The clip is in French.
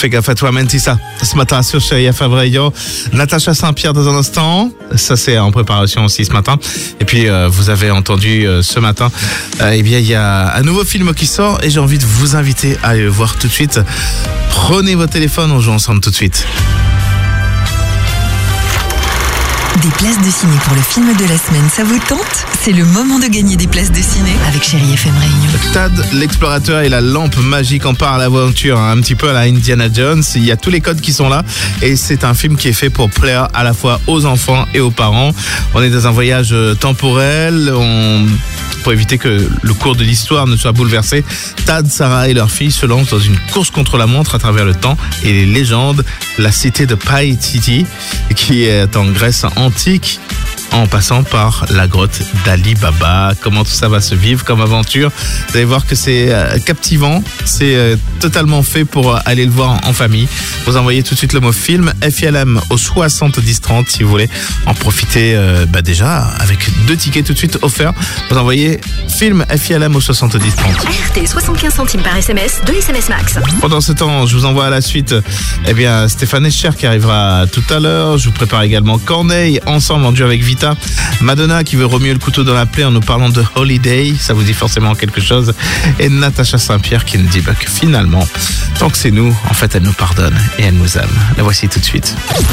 Fais gaffe à toi, Mentissa. Ce matin sur Chérie FM Radio. Natacha Saint-Pierre dans un instant. Ça, c'est en préparation aussi ce matin. Et puis, vous avez entendu ce matin, eh bien, il y a un nouveau film qui sort et j'ai envie de vous inviter à aller le voir tout de suite. Prenez vos téléphones, on joue ensemble tout de suite. Des places de ciné pour le film de la semaine, ça vous tente? C'est le moment de gagner des places de ciné avec Chérie FM Réunion. Tad, l'explorateur et la lampe magique en part à l'aventure, un petit peu à la Indiana Jones. Il y a tous les codes qui sont là et c'est un film qui est fait pour plaire à la fois aux enfants et aux parents. On est dans un voyage temporel, pour éviter que le cours de l'histoire ne soit bouleversé. Tad, Sarah et leur fille se lancent dans une course contre la montre à travers le temps et les légendes. La cité de Paititi, qui est en Grèce antique, en passant par la grotte d'Ali Baba. Comment tout ça va se vivre comme aventure? Vous allez voir que c'est captivant, c'est totalement fait pour aller le voir en famille. Vous envoyez tout de suite le mot film FILM au 7030 si vous voulez en profiter déjà avec 2 tickets tout de suite offerts. Vous envoyez film FILM au 7030. RT 75 centimes par SMS, 2 SMS max. Pendant ce temps, je vous envoie à la suite Stéphane Escher qui arrivera tout à l'heure. Je vous prépare également Corneille, ensemble en duo avec Vita. Madonna qui veut remuer le couteau dans la plaie en nous parlant de Holiday, ça vous dit forcément quelque chose. Et Natacha Saint-Pierre qui nous dit que finalement, tant que c'est nous, en fait elle nous pardonne et elle nous aime. La voici tout de suite.